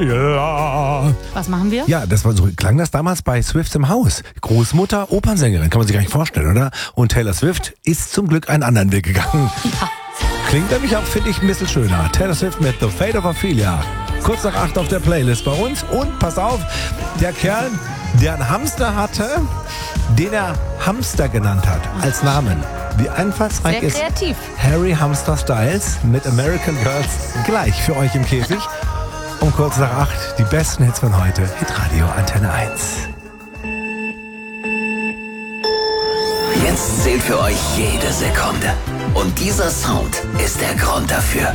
Familia. Was machen wir? Ja, so klang das damals bei Swift im Haus. Großmutter, Opernsängerin, kann man sich gar nicht vorstellen, oder? Und Taylor Swift ist zum Glück einen anderen Weg gegangen. Ja. Klingt nämlich auch, finde ich, ein bisschen schöner. Taylor Swift mit The Fate of Ophelia. Kurz nach 8 auf der Playlist bei uns. Und pass auf, der Kerl, der einen Hamster hatte, den er Hamster genannt hat, als Namen. Wie einfallsreich Sehr ist kreativ. Harry Hamster Styles mit American Girls gleich für euch im Käfig. Um kurz nach 8 die besten Hits von heute. Hitradio Antenne 1. Jetzt zählt für euch jede Sekunde. Und dieser Sound ist der Grund dafür.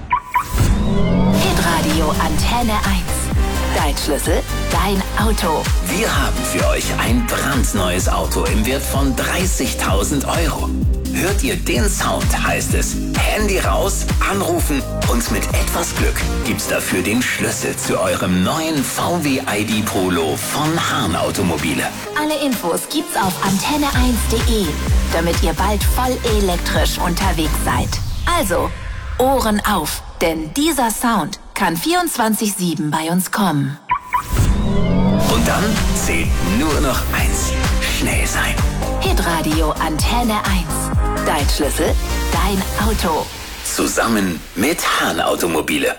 Hitradio Antenne 1. Dein Schlüssel, dein Auto. Wir haben für euch ein brandneues Auto im Wert von 30.000 Euro. Hört ihr den Sound, heißt es Handy raus, anrufen und mit etwas Glück gibt's dafür den Schlüssel zu eurem neuen VW ID Polo von Hahn Automobile. Alle Infos gibt's auf antenne1.de, damit ihr bald voll elektrisch unterwegs seid. Also, Ohren auf, denn dieser Sound kann 24/7 bei uns kommen. Und dann zählt nur noch eins: schnell sein. Hitradio Antenne 1. Dein Schlüssel, dein Auto. Zusammen mit Hahn Automobile.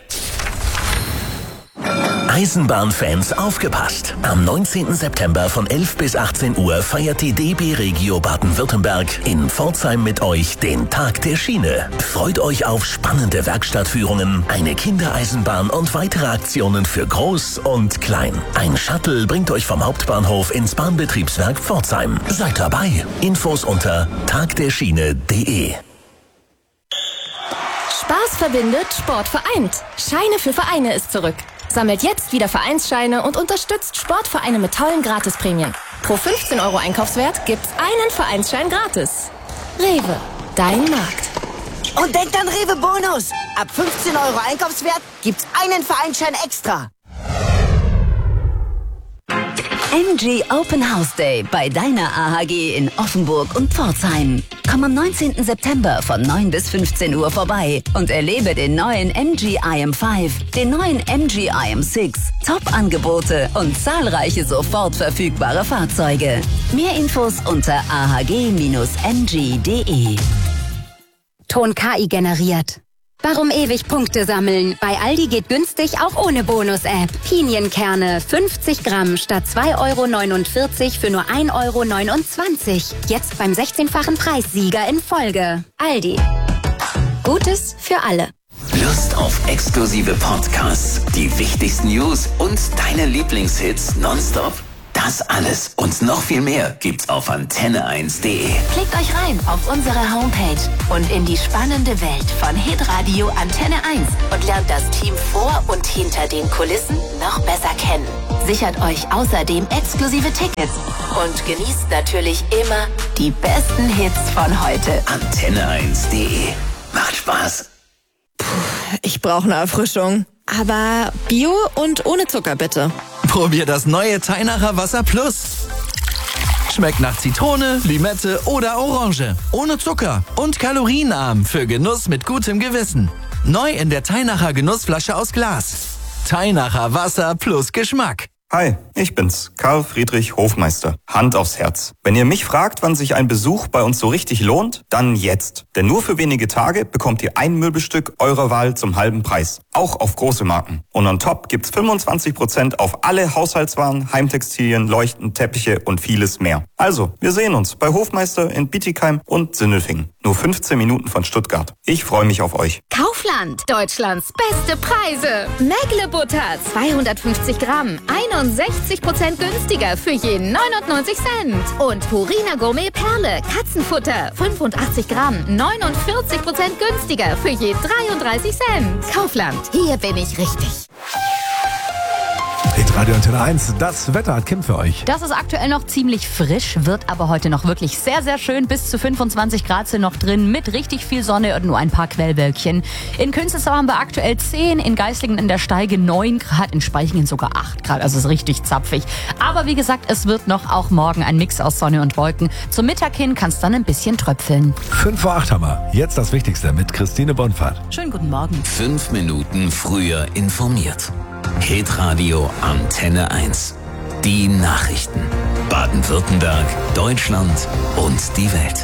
Eisenbahnfans aufgepasst! Am 19. September von 11 bis 18 Uhr feiert die DB Regio Baden-Württemberg in Pforzheim mit euch den Tag der Schiene. Freut euch auf spannende Werkstattführungen, eine Kindereisenbahn und weitere Aktionen für Groß und Klein. Ein Shuttle bringt euch vom Hauptbahnhof ins Bahnbetriebswerk Pforzheim. Seid dabei. Infos unter tagderschiene.de. Spaß verbindet, Sport vereint. Scheine für Vereine ist zurück. Sammelt jetzt wieder Vereinsscheine und unterstützt Sportvereine mit tollen Gratisprämien. Pro 15 Euro Einkaufswert gibt's einen Vereinsschein gratis. Rewe, dein Markt. Und denkt an Rewe Bonus. Ab 15 Euro Einkaufswert gibt's einen Vereinsschein extra. MG Open House Day bei deiner AHG in Offenburg und Pforzheim. Komm am 19. September von 9 bis 15 Uhr vorbei und erlebe den neuen MG IM5, den neuen MG IM6, Top-Angebote und zahlreiche sofort verfügbare Fahrzeuge. Mehr Infos unter ahg-mg.de. Ton KI generiert. Warum ewig Punkte sammeln? Bei Aldi geht günstig auch ohne Bonus-App. Pinienkerne 50 Gramm statt 2,49 € für nur 1,29 €. Jetzt beim 16-fachen Preissieger in Folge. Aldi. Gutes für alle. Lust auf exklusive Podcasts, die wichtigsten News und deine Lieblingshits nonstop? Das alles und noch viel mehr gibt's auf antenne1.de. Klickt euch rein auf unsere Homepage und in die spannende Welt von Hitradio Antenne 1 und lernt das Team vor und hinter den Kulissen noch besser kennen. Sichert euch außerdem exklusive Tickets und genießt natürlich immer die besten Hits von heute. Antenne1.de. Macht Spaß. Ich brauche eine Erfrischung. Aber Bio und ohne Zucker bitte. Probier das neue Teinacher Wasser Plus. Schmeckt nach Zitrone, Limette oder Orange. Ohne Zucker und kalorienarm für Genuss mit gutem Gewissen. Neu in der Teinacher Genussflasche aus Glas. Teinacher Wasser plus Geschmack. Hi, ich bin's, Karl Friedrich Hofmeister. Hand aufs Herz. Wenn ihr mich fragt, wann sich ein Besuch bei uns so richtig lohnt, dann jetzt. Denn nur für wenige Tage bekommt ihr ein Möbelstück eurer Wahl zum halben Preis. Auch auf große Marken. Und on top gibt's 25% auf alle Haushaltswaren, Heimtextilien, Leuchten, Teppiche und vieles mehr. Also, wir sehen uns bei Hofmeister in Bietigheim und Sindelfingen. Nur 15 Minuten von Stuttgart. Ich freue mich auf euch. Kaufland, Deutschlands beste Preise. Mägle-Butter, 250 Gramm, 61% günstiger für je 99 Cent. Und Purina Gourmet Perle, Katzenfutter, 85 Gramm, 49% günstiger für je 33 Cent. Kaufland, hier bin ich richtig. Hitradio Antenne 1, das Wetter hat Kim für euch. Das ist aktuell noch ziemlich frisch, wird aber heute noch wirklich sehr, sehr schön. Bis zu 25 Grad sind noch drin, mit richtig viel Sonne und nur ein paar Quellwölkchen. In Künzelsau haben wir aktuell 10, in Geislingen in der Steige 9 Grad, in Speichingen sogar 8 Grad. Also es ist richtig zapfig. Aber wie gesagt, es wird noch auch morgen ein Mix aus Sonne und Wolken. Zum Mittag hin kann es dann ein bisschen tröpfeln. 5 vor 8 haben wir. Jetzt das Wichtigste mit Christine Bonfahrt. Schönen guten Morgen. 5 Minuten früher informiert. Hitradio Antenne 1. Die Nachrichten. Baden-Württemberg, Deutschland und die Welt.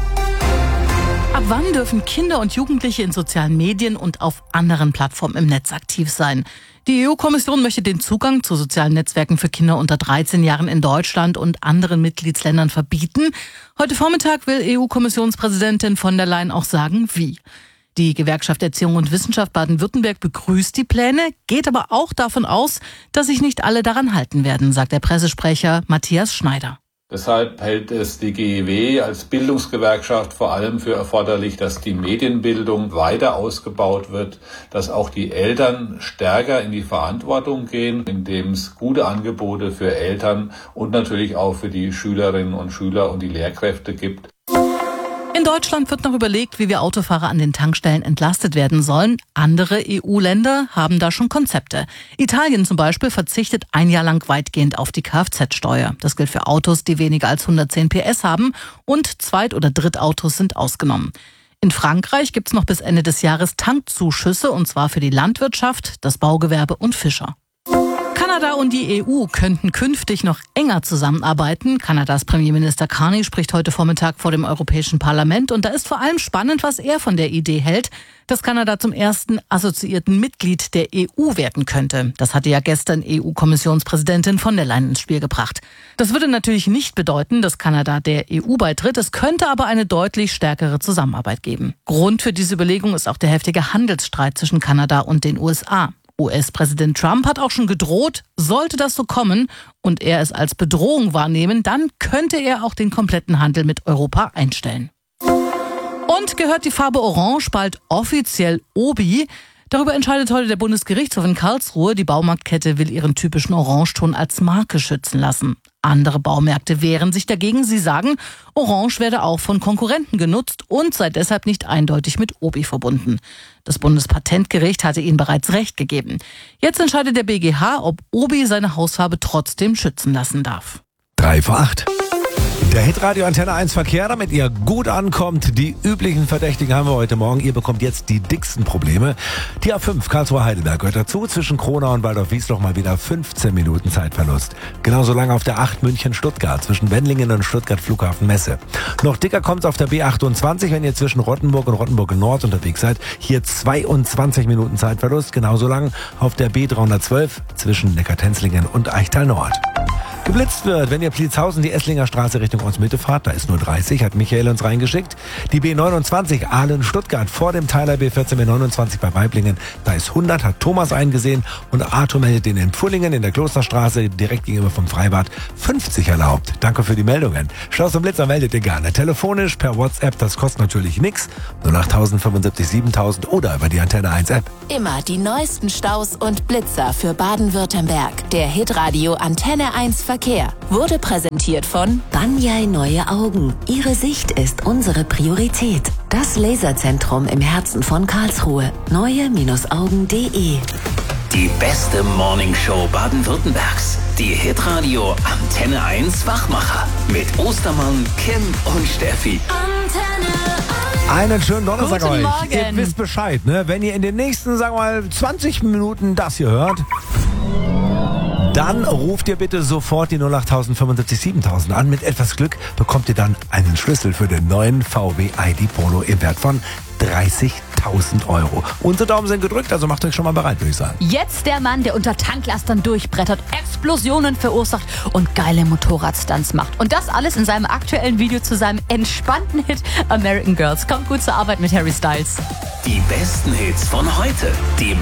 Ab wann dürfen Kinder und Jugendliche in sozialen Medien und auf anderen Plattformen im Netz aktiv sein? Die EU-Kommission möchte den Zugang zu sozialen Netzwerken für Kinder unter 13 Jahren in Deutschland und anderen Mitgliedsländern verbieten. Heute Vormittag will EU-Kommissionspräsidentin von der Leyen auch sagen, wie. Die Gewerkschaft Erziehung und Wissenschaft Baden-Württemberg begrüßt die Pläne, geht aber auch davon aus, dass sich nicht alle daran halten werden, sagt der Pressesprecher Matthias Schneider. Deshalb hält es die GEW als Bildungsgewerkschaft vor allem für erforderlich, dass die Medienbildung weiter ausgebaut wird, dass auch die Eltern stärker in die Verantwortung gehen, indem es gute Angebote für Eltern und natürlich auch für die Schülerinnen und Schüler und die Lehrkräfte gibt. In Deutschland wird noch überlegt, wie wir Autofahrer an den Tankstellen entlastet werden sollen. Andere EU-Länder haben da schon Konzepte. Italien zum Beispiel verzichtet ein Jahr lang weitgehend auf die Kfz-Steuer. Das gilt für Autos, die weniger als 110 PS haben, und Zweit- oder Drittautos sind ausgenommen. In Frankreich gibt's noch bis Ende des Jahres Tankzuschüsse, und zwar für die Landwirtschaft, das Baugewerbe und Fischer. Kanada und die EU könnten künftig noch enger zusammenarbeiten. Kanadas Premierminister Carney spricht heute Vormittag vor dem Europäischen Parlament, und da ist vor allem spannend, was er von der Idee hält, dass Kanada zum ersten assoziierten Mitglied der EU werden könnte. Das hatte ja gestern EU-Kommissionspräsidentin von der Leyen ins Spiel gebracht. Das würde natürlich nicht bedeuten, dass Kanada der EU beitritt. Es könnte aber eine deutlich stärkere Zusammenarbeit geben. Grund für diese Überlegung ist auch der heftige Handelsstreit zwischen Kanada und den USA. US-Präsident Trump hat auch schon gedroht, sollte das so kommen und er es als Bedrohung wahrnehmen, dann könnte er auch den kompletten Handel mit Europa einstellen. Und gehört die Farbe Orange bald offiziell Obi? Darüber entscheidet heute der Bundesgerichtshof in Karlsruhe. Die Baumarktkette will ihren typischen Orangeton als Marke schützen lassen. Andere Baumärkte wehren sich dagegen. Sie sagen, Orange werde auch von Konkurrenten genutzt und sei deshalb nicht eindeutig mit Obi verbunden. Das Bundespatentgericht hatte ihnen bereits Recht gegeben. Jetzt entscheidet der BGH, ob Obi seine Hausfarbe trotzdem schützen lassen darf. 7:55. Der Hitradio Antenne 1 Verkehr, damit ihr gut ankommt. Die üblichen Verdächtigen haben wir heute Morgen. Ihr bekommt jetzt die dicksten Probleme. Die A5 Karlsruhe-Heidelberg gehört dazu. Zwischen Kronau und Waldorf-Wiesloch mal wieder 15 Minuten Zeitverlust. Genauso lange auf der 8 München-Stuttgart zwischen Wendlingen und Stuttgart Flughafen Messe. Noch dicker kommt es auf der B28, wenn ihr zwischen Rottenburg und Rottenburg-Nord unterwegs seid. Hier 22 Minuten Zeitverlust. Genauso lang auf der B312 zwischen Neckartenzlingen und Eichtal-Nord. Geblitzt wird, wenn ihr Pliezhausen die Esslinger Straße Richtung Ortsmitte fahrt, da ist nur 30, hat Michael uns reingeschickt. Die B29 Aalen-Stuttgart vor dem Teiler B14 B29 bei Weiblingen, da ist 100, hat Thomas eingesehen, und Arthur meldet den in Pfullingen in der Klosterstraße direkt gegenüber vom Freibad 50 erlaubt. Danke für die Meldungen. Staus und Blitzer meldet ihr gerne. Telefonisch, per WhatsApp, das kostet natürlich nichts. 08000 75 7000 oder über die Antenne 1 App. Immer die neuesten Staus und Blitzer für Baden-Württemberg. Der Hitradio Antenne 1 Verkehr wurde präsentiert von Banyai Neue Augen. Ihre Sicht ist unsere Priorität. Das Laserzentrum im Herzen von Karlsruhe. neue-augen.de. Die beste Morningshow Baden-Württembergs. Die Hitradio Antenne 1 Wachmacher. Mit Ostermann, Kim und Steffi. Einen schönen Donnerstag Guten euch. Morgen. Ihr wisst Bescheid, ne? Wenn ihr in den nächsten, sagen wir mal, 20 Minuten das hier hört, dann ruft ihr bitte sofort die 08000 75 7000 an. Mit etwas Glück bekommt ihr dann einen Schlüssel für den neuen VW ID Polo im Wert von 30.000 Euro. Unsere Daumen sind gedrückt, also macht euch schon mal bereit, würde ich sagen. Jetzt der Mann, der unter Tanklastern durchbrettert, Explosionen verursacht und geile Motorradstunts macht. Und das alles in seinem aktuellen Video zu seinem entspannten Hit American Girls. Kommt gut zur Arbeit mit Harry Styles. Die besten Hits von heute. Die